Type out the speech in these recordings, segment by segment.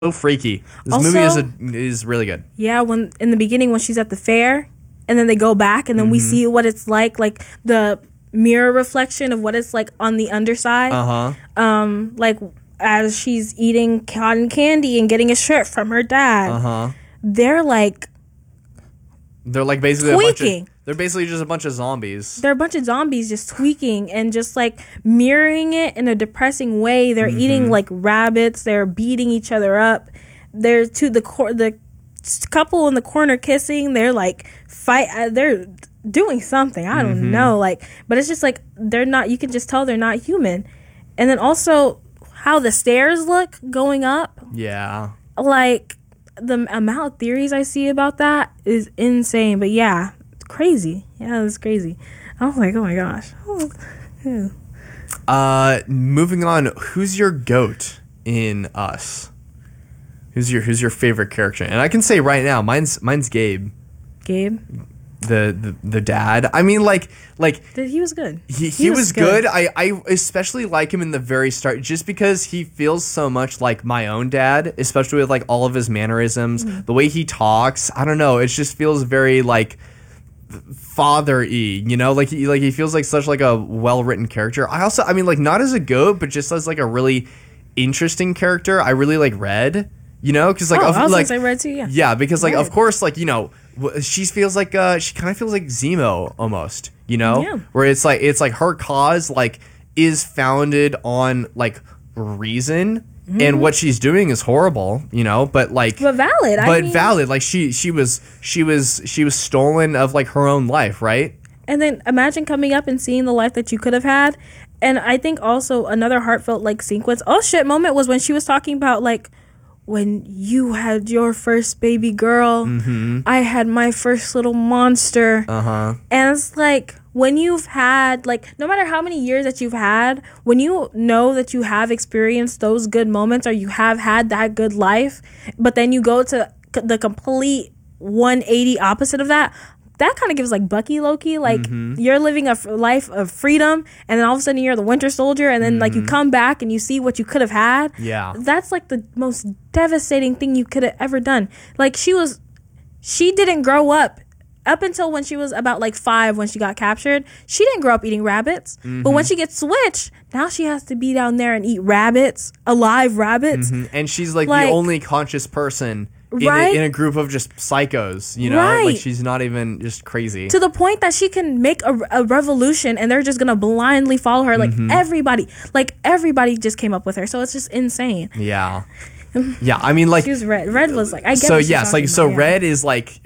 so freaky. This Also, movie is really good. Yeah, when in the beginning when she's at the fair, and then they go back, and then we see what it's like the mirror reflection of what it's like on the underside. Like as she's eating cotton candy and getting a shirt from her dad. They're like basically tweaking. They're basically just a bunch of zombies. They're a bunch of zombies just tweaking and just like mirroring it in a depressing way. They're eating like rabbits. They're beating each other up. They're the couple in the corner kissing. They're like they're doing something. I don't know. Like, but it's just like they're not. You can just tell they're not human. And then also how the stairs look going up. Yeah. Like the amount of theories I see about that is insane. But yeah. Crazy. Yeah, it's crazy. I was like, oh my gosh. Moving on, who's your goat in Us? Who's your favorite character? And I can say right now, mine's Gabe. Gabe? The dad. I mean, like he was good. He was good. I especially like him in the very start, just because he feels so much like my own dad, especially with like all of his mannerisms, the way he talks. I don't know. It just feels very like father-y, you know, like he feels like such like a well-written character. I mean, like not as a goat, but just as like a really interesting character. I really like Red, you know, because like I was gonna say Red too. Yeah, because like Red. Of course, like, you know, she feels like she kind of feels like Zemo almost, you know, where it's like her cause like is founded on like reason. And what she's doing is horrible, you know, but valid. Valid. Like she was stolen of like her own life, right? And then imagine coming up and seeing the life that you could have had. And I think also another heartfelt like sequence, oh shit moment, was when she was talking about like when you had your first baby girl, I had my first little monster. And it's like when you've had, like, no matter how many years that you've had, when you know that you have experienced those good moments or you have had that good life, but then you go to the complete 180 opposite of that, that kind of gives like Bucky Loki, like you're living a life of freedom, and then all of a sudden you're the Winter Soldier, and then like you come back and you see what you could have had. Yeah, that's like the most devastating thing you could have ever done. Like she didn't grow up until when she was about like 5 when she got captured. She didn't grow up eating rabbits, but when she gets switched, now she has to be down there and eat rabbits, alive rabbits, and she's like the only conscious person. In a group of just psychos, you know? Right. Like, she's not even just crazy. To the point that she can make a revolution and they're just going to blindly follow her. Like, everybody just came up with her. So it's just insane. Yeah. Yeah, I mean, like... She was Red. Red was like... I get so, what yes, like, so Red is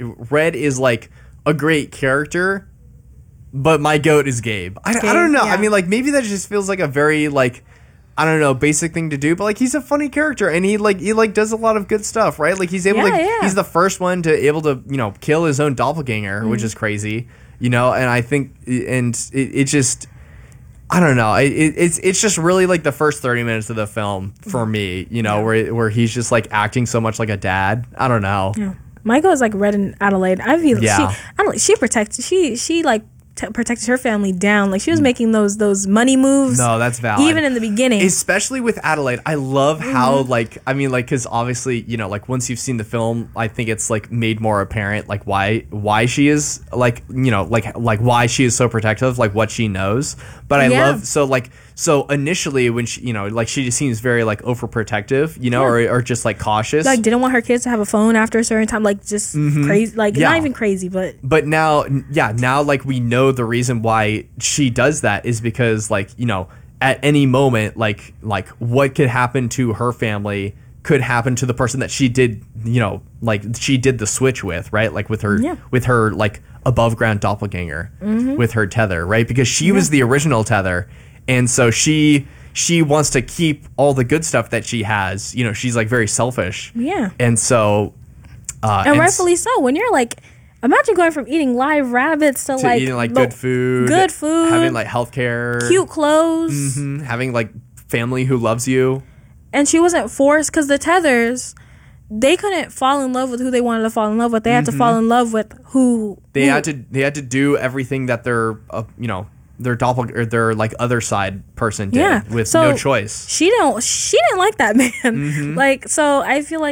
like a great character, but my goat is Gabe. I don't know. Yeah. I mean, like, maybe that just feels like a very, like... I don't know, basic thing to do, but like he's a funny character and he does a lot of good stuff, right? Like he's able he's the first one to able to, you know, kill his own doppelganger, which is crazy, you know, and I think it just I don't know. It's just really like the first 30 minutes of the film for me, you know, where he's just like acting so much like a dad. I don't know. Yeah. Michael is like Red in Adelaide. I feel she protects she like protected her family down. Like she was making those money moves. No, that's valid. Even in the beginning, especially with Adelaide, I love how like I mean like because obviously you know like once you've seen the film, I think it's like made more apparent like why she is like you know like why she is so protective, like what she knows. But I love so initially when she you know like she just seems very like overprotective, you know, or just like cautious, like didn't want her kids to have a phone after a certain time, like just crazy, like not even crazy, but now like we know the reason why she does that is because like you know at any moment like what could happen to her family could happen to the person that she did you know like she did the switch with, right? Like with her like above ground doppelganger with her tether, right? Because she was the original tether, and so she wants to keep all the good stuff that she has, you know. She's like very selfish, and so and rightfully so. When you're like, imagine going from eating live rabbits to like eating like good food, having like healthcare, cute clothes, having like family who loves you. And she wasn't forced because the tethers, they couldn't fall in love with who they wanted to fall in love with. They had to fall in love with who they had to do everything that their you know their doppelganger or their like other side person did with no choice. She didn't like that man. Like so I feel like